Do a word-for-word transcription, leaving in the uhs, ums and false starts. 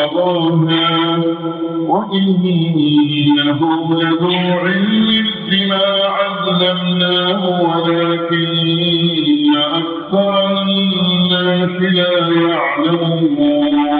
طغاها وإنه لذو علم لما علمناه ولكن أكثر الناس لا يعلمون